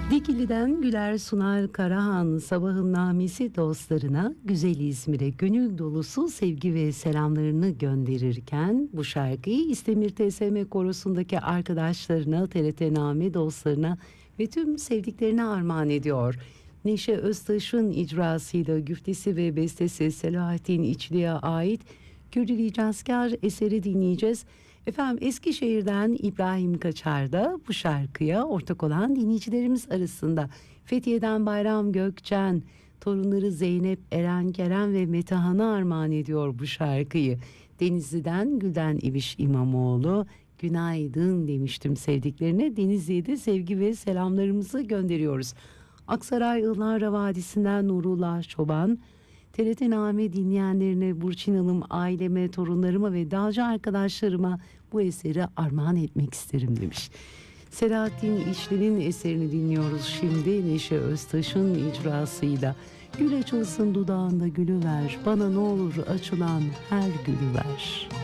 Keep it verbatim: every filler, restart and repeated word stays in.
Dikili'den Güler Sunar Karahan sabahın namesi dostlarına güzel İzmir'e gönül dolusu sevgi ve selamlarını gönderirken bu şarkıyı İstemir T S M Korosu'ndaki arkadaşlarına, T R T Name dostlarına ve tüm sevdiklerine armağan ediyor. Neşe Öztaş'ın icrasıyla güftesi ve bestesi Selahattin İçli'ye ait Kürdili Cazkar eseri dinleyeceğiz. Efendim Eskişehir'den İbrahim Kaçar da bu şarkıya ortak olan dinleyicilerimiz arasında. Fethiye'den Bayram Gökçen, torunları Zeynep, Eren, Kerem ve Metehan'a armağan ediyor bu şarkıyı. Denizli'den Gülden İbiş İmamoğlu, günaydın demiştim sevdiklerine. Denizli'ye de sevgi ve selamlarımızı gönderiyoruz. Aksaray Ihlara Vadisi'nden Nurullah Çoban, T R T Name dinleyenlerine, Burçin Hanım, aileme, torunlarıma ve dağcı arkadaşlarıma bu eseri armağan etmek isterim demiş. Selahattin İçli'nin eserini dinliyoruz şimdi Neşe Öztaş'ın icrasıyla. Gül açılsın dudağında gülü ver, bana ne olur açılan her gülü ver.